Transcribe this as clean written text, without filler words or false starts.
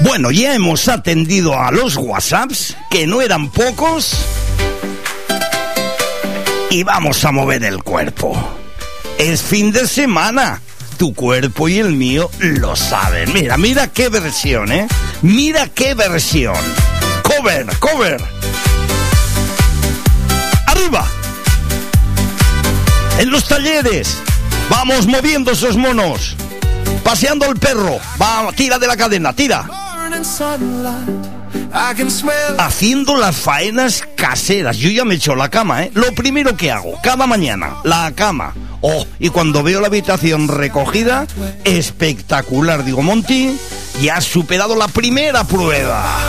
Bueno, ya hemos atendido a los WhatsApps, que no eran pocos, y vamos a mover el cuerpo. Es fin de semana, tu cuerpo y el mío lo saben. Mira qué versión, ¿eh? Mira qué versión. Cover. Arriba. En los talleres. Vamos moviendo esos monos. Paseando al perro. Va, tira de la cadena, tira. Haciendo las faenas caseras. Yo ya me echo la cama, ¿eh? Lo primero que hago, cada mañana, la cama. Oh, y cuando veo la habitación recogida, espectacular. Digo, Monty, ya has superado la primera prueba.